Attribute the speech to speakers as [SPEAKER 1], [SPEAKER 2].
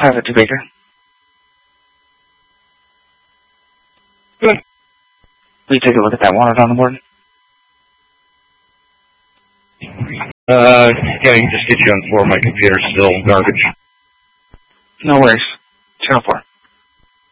[SPEAKER 1] How's it, Baker?
[SPEAKER 2] Good.
[SPEAKER 1] Will you take a look at that warrant on the board?
[SPEAKER 2] Yeah, you can just get you on 4. My computer's still garbage.
[SPEAKER 1] No worries. Channel 4.